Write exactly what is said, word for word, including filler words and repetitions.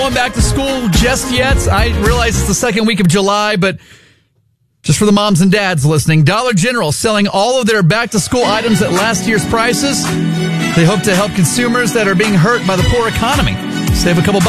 Going back to school just yet. I realize it's the second week of July, but just for the moms and dads listening, Dollar General selling all of their back-to-school items at last year's prices. They hope to help consumers that are being hurt by the poor economy. Save a couple bucks.